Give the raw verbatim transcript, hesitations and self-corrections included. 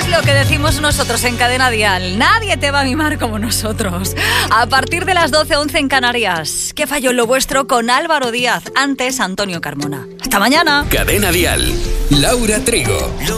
lo que decimos nosotros en Cadena Dial. Nadie te va a mimar como nosotros. A partir de las doce, once en Canarias. ¿Qué falló en lo vuestro? Con Álvaro Díaz. Antes, Antonio Carmona. ¡Hasta mañana! Cadena Dial. Laura Trigo.